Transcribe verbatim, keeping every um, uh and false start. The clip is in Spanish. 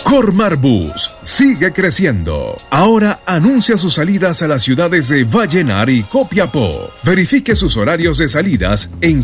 Cormar Bus sigue creciendo. Ahora anuncia sus salidas a las ciudades de Vallenar y Copiapó. Verifique sus horarios de salidas en